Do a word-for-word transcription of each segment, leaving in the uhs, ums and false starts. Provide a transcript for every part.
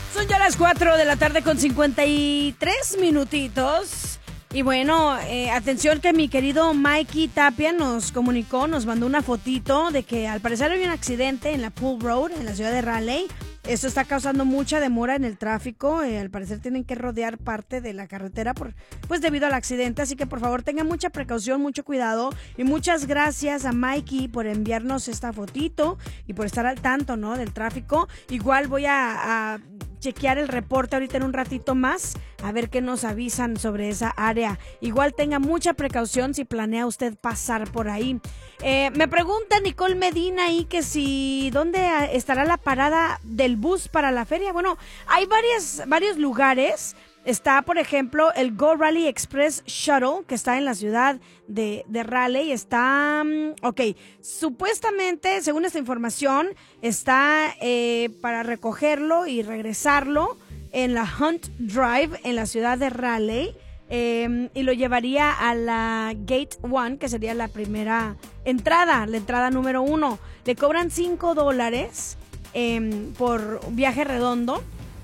Son ya las cuatro de la tarde con cincuenta y tres minutitos. Y bueno, eh, atención que mi querido Mikey Tapia nos comunicó, nos mandó una fotito de que al parecer hay un accidente en la Pool Road, en la ciudad de Raleigh. Esto está causando mucha demora en el tráfico. Eh, al parecer tienen que rodear parte de la carretera por, pues debido al accidente. Así que por favor tengan mucha precaución, mucho cuidado. Y muchas gracias a Mikey por enviarnos esta fotito y por estar al tanto, ¿no?, del tráfico. Igual voy a, a chequear el reporte ahorita en un ratito más, a ver qué nos avisan sobre esa área. Igual tenga mucha precaución si planea usted pasar por ahí. Eh, me pregunta Nicole Medina ahí que si dónde estará la parada del bus para la feria. Bueno, hay varias, varios lugares. Está, por ejemplo, el Go Raleigh Express Shuttle, que está en la ciudad de, de Raleigh. Está, ok, supuestamente, según esta información, está eh, para recogerlo y regresarlo en la Hunt Drive, en la ciudad de Raleigh. Eh, y lo llevaría a la Gate One, que sería la primera entrada, la entrada número uno. Le cobran cinco dólares eh, por viaje redondo.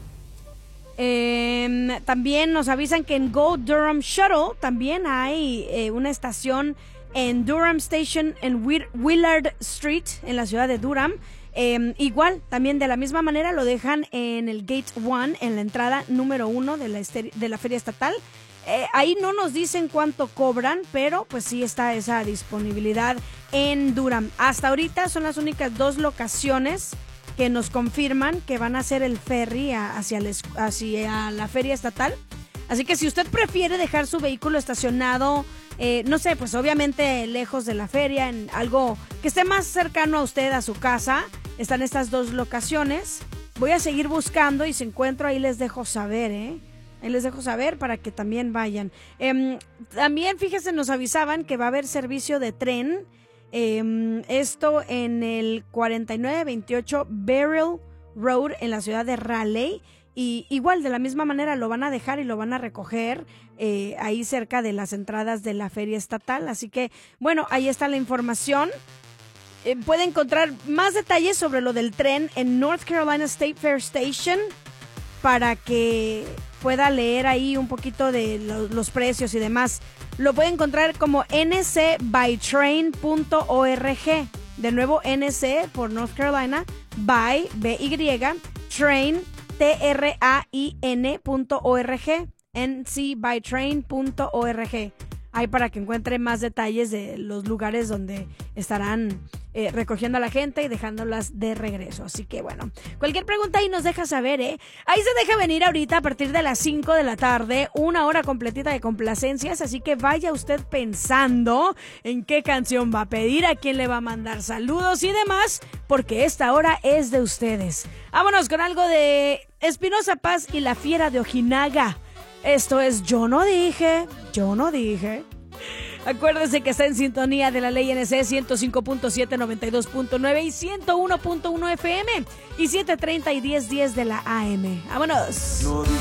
Eh, también nos avisan que en Go Durham Shuttle también hay eh, una estación en Durham Station en Willard Street, en la ciudad de Durham. Eh, igual, también de la misma manera lo dejan en el Gate One, en la entrada número uno de la, ester- de la feria estatal. Eh, ahí no nos dicen cuánto cobran, pero pues sí está esa disponibilidad en Durham. Hasta ahorita son las únicas dos locaciones que nos confirman que van a hacer el ferry hacia, el, hacia la feria estatal. Así que si usted prefiere dejar su vehículo estacionado, eh, no sé, pues obviamente lejos de la feria, en algo que esté más cercano a usted, a su casa, están estas dos locaciones. Voy a seguir buscando y si encuentro ahí les dejo saber, ¿eh? Ahí les dejo saber para que también vayan. Eh, también, fíjense, nos avisaban que va a haber servicio de tren. Eh, esto en el cuarenta y nueve veintiocho Beryl Road en la ciudad de Raleigh. Y igual, de la misma manera, lo van a dejar y lo van a recoger eh, ahí cerca de las entradas de la feria estatal. Así que, bueno, ahí está la información. Eh, puede encontrar más detalles sobre lo del tren en North Carolina State Fair Station para que pueda leer ahí un poquito de lo, los precios y demás. Lo puede encontrar como n c by train punto org. De nuevo, N C por North Carolina, by, B Y, train, T R A I N punto org, N C by train punto org. Ahí para que encuentre más detalles de los lugares donde estarán eh, recogiendo a la gente y dejándolas de regreso. Así que bueno, cualquier pregunta ahí nos deja saber, ¿eh? Ahí se deja venir ahorita a partir de las cinco de la tarde, una hora completita de complacencias. Así que vaya usted pensando en qué canción va a pedir, a quién le va a mandar saludos y demás, porque esta hora es de ustedes. Vámonos con algo de Espinoza Paz y la Fiera de Ojinaga. Esto es Yo No Dije, Yo No Dije. Acuérdese que está en sintonía de la Ley N C ciento cinco punto siete, noventa y dos punto nueve y ciento uno punto uno F M y siete treinta y diez diez de la A M. ¡Vámonos!